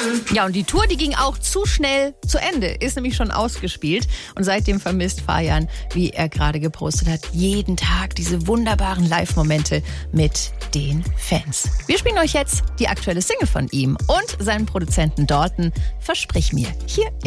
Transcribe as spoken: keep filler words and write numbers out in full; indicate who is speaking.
Speaker 1: Ja, und die Tour, die ging auch zu schnell zu Ende, ist nämlich schon ausgespielt. Und seitdem vermisst Fajan, wie er gerade gepostet hat, jeden Tag diese wunderbaren Live-Momente mit den Fans. Wir spielen euch jetzt die aktuelle Single von ihm und seinen Produzenten Dalton, Versprich mir, hier